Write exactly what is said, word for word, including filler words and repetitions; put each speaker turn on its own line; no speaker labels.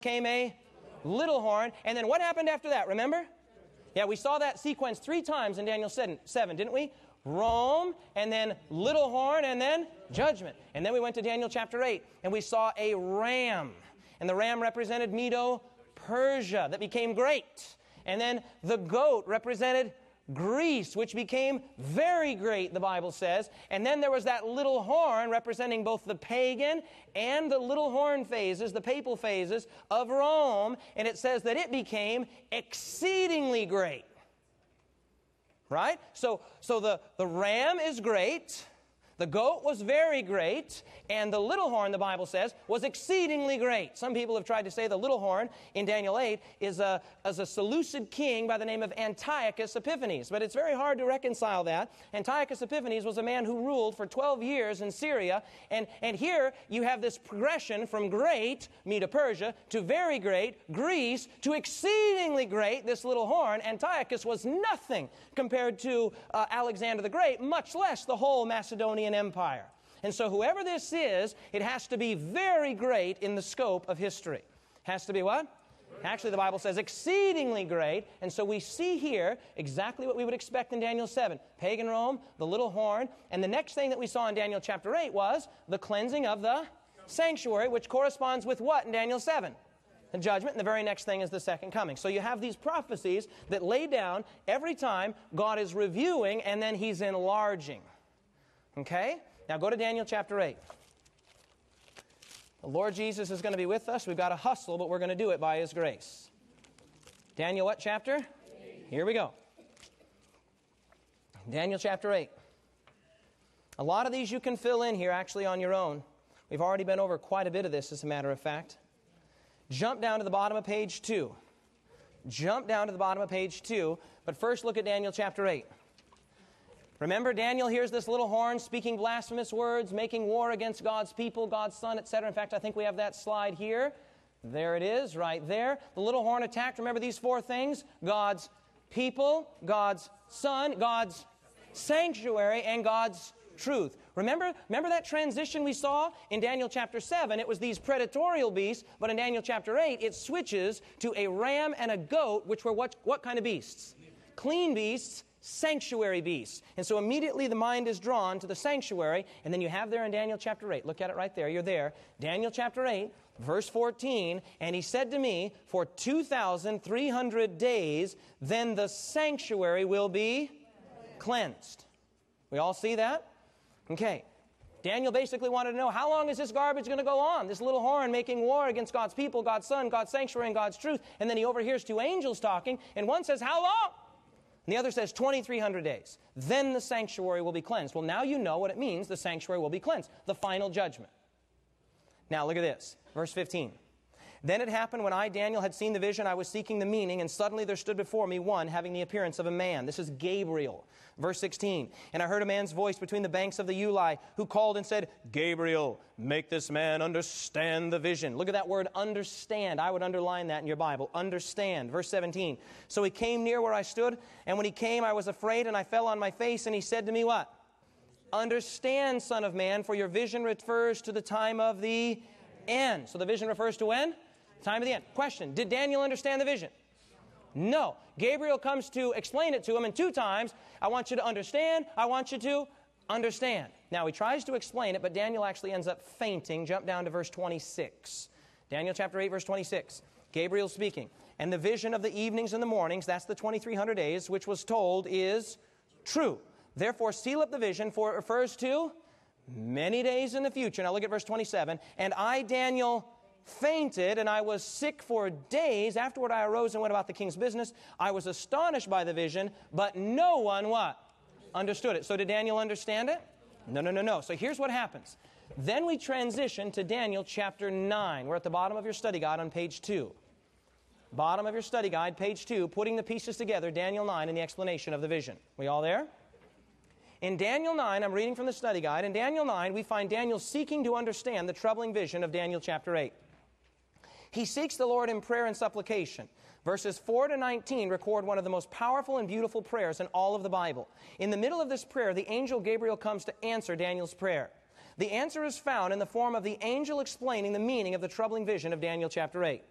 became a little horn. And then what happened after that, remember? Yeah, we saw that sequence three times in Daniel seven, didn't we? Rome, and then little horn, and then judgment. And then we went to Daniel chapter eight, and we saw a ram. And the ram represented Medo-Persia that became great. And then the goat represented Greece, which became very great, the Bible says. And then there was that little horn representing both the pagan and the little horn phases, the papal phases of Rome. And it says that it became exceedingly great. Right? So, so the, the ram is great. The goat was very great, and the little horn, the Bible says, was exceedingly great. Some people have tried to say the little horn in Daniel eight is a, is a Seleucid king by the name of Antiochus Epiphanes, but it's very hard to reconcile that. Antiochus Epiphanes was a man who ruled for twelve years in Syria, and, and here you have this progression from great, Medo-Persia, to very great, Greece, to exceedingly great, this little horn. Antiochus was nothing compared to uh, Alexander the Great, much less the whole Macedonian Empire. And so whoever this is, it has to be very great in the scope of history. Has to be what? Actually, the Bible says exceedingly great. And so we see here exactly what we would expect in Daniel seven. Pagan Rome, the little horn. And the next thing that we saw in Daniel chapter eight was the cleansing of the sanctuary, which corresponds with what in Daniel seven? The judgment. And the very next thing is the second coming. So you have these prophecies that lay down every time God is reviewing and then He's enlarging. Okay? Now go to Daniel chapter eight. The Lord Jesus is going to be with us. We've got to hustle, but we're going to do it by His grace. Daniel what chapter? eight. Here we go. Daniel chapter eight. A lot of these you can fill in here actually on your own. We've already been over quite a bit of this, as a matter of fact. Jump down to the bottom of page two. Jump down to the bottom of page two. But first look at Daniel chapter eight. Remember, Daniel hears this little horn speaking blasphemous words, making war against God's people, God's Son, et cetera. In fact, I think we have that slide here. There it is, right there. The little horn attacked. Remember these four things? God's people, God's Son, God's sanctuary, and God's truth. Remember, remember that transition we saw in Daniel chapter seven? It was these predatorial beasts, but in Daniel chapter eight, it switches to a ram and a goat, which were what, what kind of beasts? Clean beasts. Sanctuary beasts. And so immediately the mind is drawn to the sanctuary, and then you have there in Daniel chapter eight, look at it right there, you're there, Daniel chapter eight, verse fourteen, and he said to me, for two thousand three hundred days, then the sanctuary will be cleansed. We all see that? Okay. Daniel basically wanted to know, how long is this garbage going to go on? This little horn making war against God's people, God's Son, God's sanctuary, and God's truth. And then he overhears two angels talking, and one says, how long? And the other says twenty-three hundred days. Then the sanctuary will be cleansed. Well, now you know what it means, the sanctuary will be cleansed. The final judgment. Now look at this. Verse fifteen. Then it happened when I, Daniel, had seen the vision, I was seeking the meaning, and suddenly there stood before me one having the appearance of a man. This is Gabriel. Verse sixteen. And I heard a man's voice between the banks of the Ulai, who called and said, Gabriel, make this man understand the vision. Look at that word, understand. I would underline that in your Bible. Understand. Verse seventeen. So he came near where I stood, and when he came, I was afraid, and I fell on my face, and he said to me, what? Understand, Son of Man, for your vision refers to the time of the end. So the vision refers to when? Time of the end. Question, did Daniel understand the vision? No. Gabriel comes to explain it to him, and two times, I want you to understand, I want you to understand. Now, he tries to explain it, but Daniel actually ends up fainting. Jump down to verse twenty-six. Daniel chapter eight, verse twenty-six. Gabriel speaking. And the vision of the evenings and the mornings, that's the twenty-three hundred days, which was told is true. Therefore, seal up the vision, for it refers to many days in the future. Now look at verse twenty-seven. And I, Daniel, fainted, and I was sick for days. Afterward I arose and went about the king's business. I was astonished by the vision, but no one what? Understood it. So did Daniel understand it? No, no, no, no. So here's what happens. Then we transition to Daniel chapter nine. We're at the bottom of your study guide on page two. Bottom of your study guide, page two, putting the pieces together, Daniel nine, and the explanation of the vision. We all there? In Daniel nine, I'm reading from the study guide. In Daniel nine, we find Daniel seeking to understand the troubling vision of Daniel chapter eight. He seeks the Lord in prayer and supplication. Verses four to nineteen record one of the most powerful and beautiful prayers in all of the Bible. In the middle of this prayer, the angel Gabriel comes to answer Daniel's prayer. The answer is found in the form of the angel explaining the meaning of the troubling vision of Daniel chapter eight.